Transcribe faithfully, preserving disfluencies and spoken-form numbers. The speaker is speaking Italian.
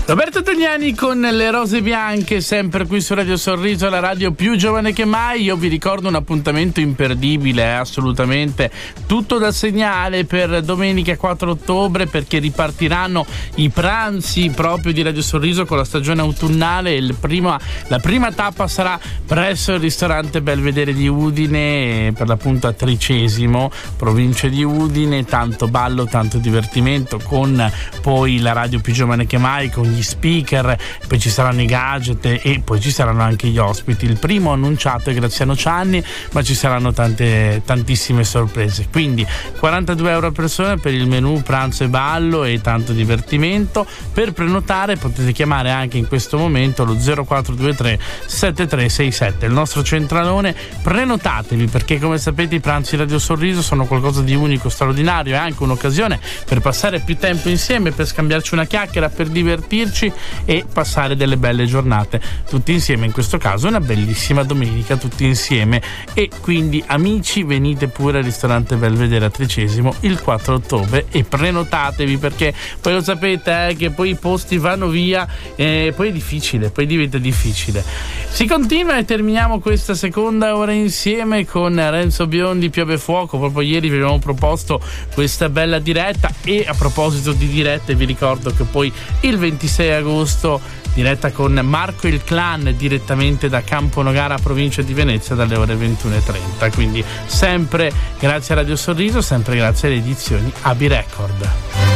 Roberto Tognani con Le Rose Bianche, sempre qui su Radio Sorriso, la radio più giovane che mai. Io vi ricordo un appuntamento imperdibile, eh, assolutamente, tutto da segnale per domenica quattro ottobre, perché ripartiranno i pranzi proprio di Radio Sorriso con la stagione autunnale. Il prima, la prima tappa sarà presso il ristorante Belvedere di Udine, per l'appunto a Tricesimo, provincia di Udine. Tanto ballo, tanto divertimento, con poi la radio più giovane che mai, con gli speaker, poi ci saranno i gadget e poi ci saranno anche gli ospiti. Il primo annunciato è Graziano Cianni, ma ci saranno tante tantissime sorprese. Quindi quarantadue euro a persona per il menù pranzo e ballo e tanto divertimento. Per prenotare potete chiamare anche in questo momento lo zero quattro due tre sette tre sei sette, il nostro centralone. Prenotatevi, perché come sapete i pranzi Radio Sorriso sono qualcosa di unico, straordinario, è anche un'occasione per passare più tempo insieme, per scambiarci una chiacchiera, per divertirci e passare delle belle giornate tutti insieme. In questo caso una bellissima domenica tutti insieme. E quindi amici, venite pure al ristorante Belvedere a Tricesimo il quattro ottobre e prenotatevi, perché poi lo sapete eh, che poi i posti vanno via e poi è difficile, poi diventa difficile. Si continua e terminiamo questa seconda ora insieme con Renzo Biondi, Piove Fuoco. Proprio ieri vi abbiamo proposto questa bella diretta, e a proposito di dirette vi ricordo che poi il ventisei agosto diretta con Marco il Clan direttamente da Campo Nogara, provincia di Venezia, dalle ore ventuno e trenta. Quindi sempre grazie a Radio Sorriso, sempre grazie alle edizioni A B Record.